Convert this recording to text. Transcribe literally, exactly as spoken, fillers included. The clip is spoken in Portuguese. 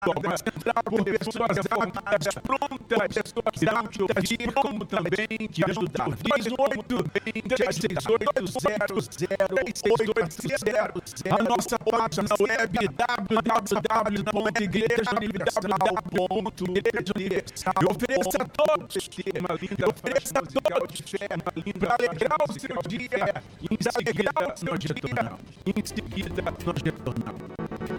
uma central por pessoas formadas, prontas, irão te ouvir, como também te ajudar. Dois oito, três seis oito, zero zero oito zero. A nossa página web w w w ponto igreja universal ponto universal. Ofereça a todos uma linda ofereça a todos para alegrar o seu dia. Em seguida, nós retornamos. Em seguida, nós retornamos.